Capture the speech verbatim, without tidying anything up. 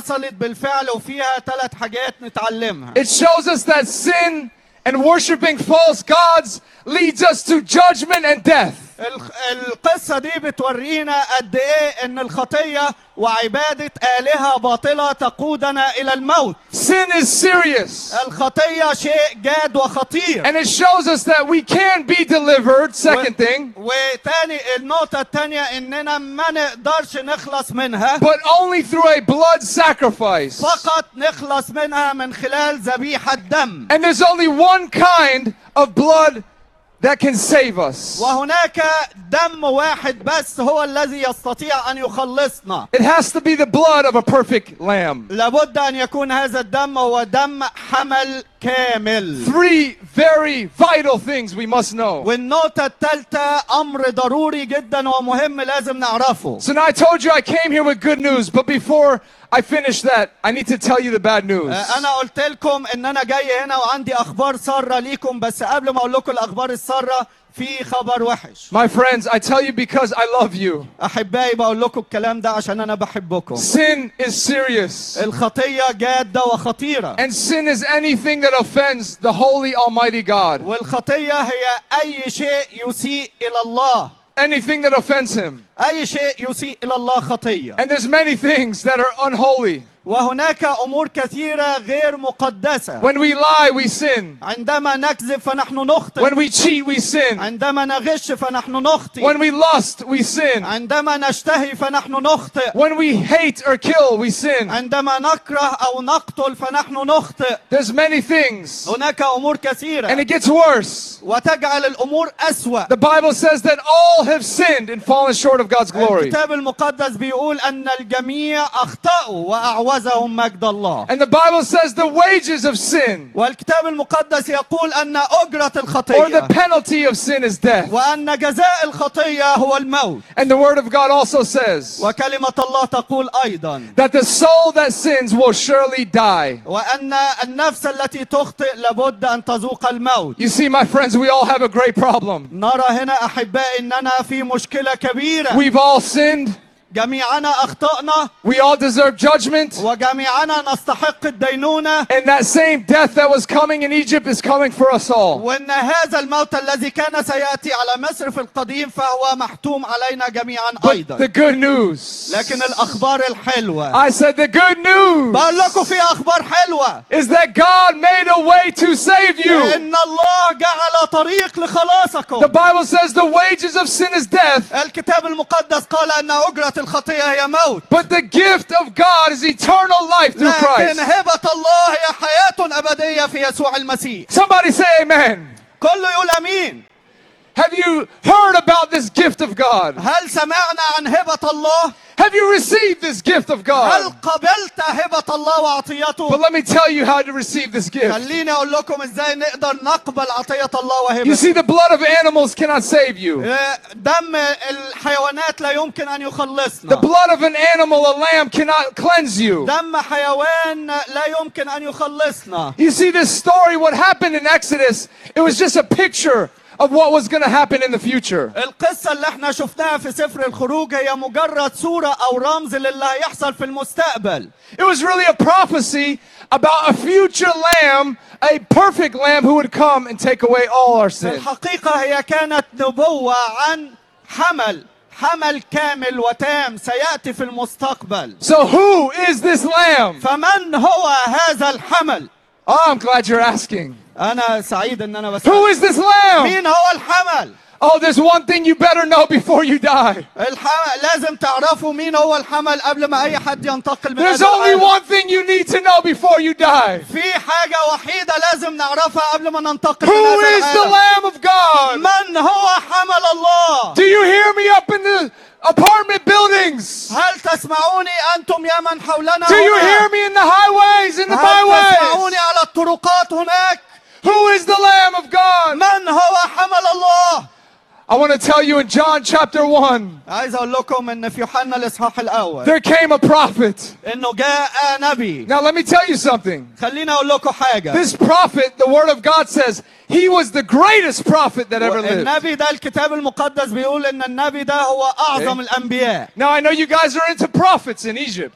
حصلت بالفعل وفيها ثلاث حاجات نتعلمها. It shows us that sin and worshiping false gods leads us to judgment and death. القصة دي بتورينا قد ايه ان الخطية وعبادة آلهة باطلة تقودنا إلى الموت. Sin is serious. الخطية شيء جاد وخطير. And it shows us that we can be delivered. Second thing. وتاني النقطة التانية إننا ما نقدرش نخلص منها. But only through a blood sacrifice. فقط نخلص منها من خلال ذبيحة دم. And there's only one kind of blood that can save us. وهناك دم واحد بس هو الذي يستطيع أن يخلصنا. It has to be the blood of a perfect lamb. لابد أن يكون هذا الدم هو دم حمل كامل. Three very vital things we must know. والنقطة الثالثة أمر ضروري جدا ومهم لازم نعرفه. So now I told you I came here with good news, but before I finish that, I need to tell you the bad news. أنا قلت لكم إن أنا جاي هنا وعندي أخبار سارة ليكم، بس قبل ما أقول لكم الأخبار السارة في خبر وحش. My friends, I tell you because I love you. أحبائي بقول لكم الكلام ده عشان أنا بحبكم. Sin is serious. الخطية جادة وخطيرة. And sin is anything that offends the holy Almighty God. والخطية هي أي شيء يسيء إلى الله. Anything that offends him. أي شيء يسيء إلى الله خطية. And there's many things that are unholy. وهناك أمور كثيرة غير مقدسة. When we lie, we sin. عندما نكذب فنحن نخطئ. When we cheat, we sin. عندما نغش فنحن نخطئ. When we lust, we sin. عندما نشتهي فنحن نخطئ. When we hate or kill, we sin. عندما نكره أو نقتل فنحن نخطئ. There's many things. هناك أمور كثيرة. And it gets worse. وتجعل الأمور أسوأ. The Bible says that all have sinned and fallen short of God's glory. الكتاب المقدس بيقول أن الجميع أخطأوا وأعوزهم مجد الله. And the Bible says the wages of sin, والكتاب المقدس يقول أن أجرة الخطية or the penalty of sin, is death. وأن جزاء الخطية هو الموت. And the Word of God also says وكلمة الله تقول أيضا that the soul that sins will surely die. وأن النفس التي تخطئ لابد أن تذوق الموت. You see, my friends, we all have a great problem. نرى هنا أحبائي أننا في مشكلة كبيرة. We've all sinned. جميعنا أخطأنا. We all deserve judgment. وجميعنا نستحق الدينونة. And that same death that was coming in Egypt is coming for us all. وأن هذا الموت الذي كان سيأتي على مصر في القديم فهو محتوم علينا جميعا أيضا. But the good news, لكن الأخبار الحلوة. I said the good news, بقول لكم في أخبار حلوة. is that God made a way to save you. إن الله جعل طريق لخلاصكم. The Bible says the wages of sin is death. الكتاب المقدس قال أن أجرة الخطية هي موت. But the gift of God is eternal life through لكن Christ. هبة الله هي حياة أبدية في يسوع المسيح. Somebody say amen. كله يقول أمين. Have you heard about this gift of God? هل سمعنا عن هبة الله؟ Have you received this gift of هل God? قبلت هبة الله وعطيته؟ But let me tell you how to receive this gift. خليني أقول لكم إزاي نقدر نقبل عطية الله You see, وهبته. the blood of animals cannot save you. دم الحيوانات لا يمكن أن The يخلصنا. blood of an animal, a lamb, cannot cleanse you. دم حيوان لا يمكن أن يخلصنا. You see, this story, what happened in Exodus, it was just a picture of what was going to happen in the future. القصة اللي احنا شفناها في سفر الخروج هي مجرد صورة أو رمز للي هيحصل في المستقبل. It was really a prophecy about a future lamb, a perfect lamb who would come and take away all our في sin. الحقيقة هي كانت نبوة عن حمل حمل كامل وتام سيأتي في المستقبل. So who is this lamb? فمن هو هذا الحمل؟ Oh, I'm glad you're asking. أنا سعيد إن أنا بسأل. Who is this lamb? مين هو الحمل؟ Oh, there's one thing you better know before you die. الحمل لازم تعرفوا مين هو الحمل قبل ما أي حد ينتقل من There's هذا only العالم. one thing you need to know before you die. في حاجة وحيدة لازم نعرفها قبل ما ننتقل من Who هذا is the العالم. Lamb of God? من هو حمل الله؟ Do you hear me up in the apartment buildings? هل تسمعوني أنتم يا من حولنا؟ Do you هنا؟ hear me in the highways, in the هل byways? تسمعوني على الطرقات هناك؟ Who is the Lamb of God? من هو حمل الله؟ I want to tell you in John chapter one, عايز أقول لكم إن في يوحنا الإصحاح الأول there came a prophet. إنه جاء نبي. Now let me tell you something. خليني أقول لكم حاجة. This prophet, the word of God says, he was the greatest prophet that ever lived. النبي ده الكتاب المقدس بيقول إن النبي ده هو أعظم الأنبياء. Now I know you guys are into prophets in Egypt.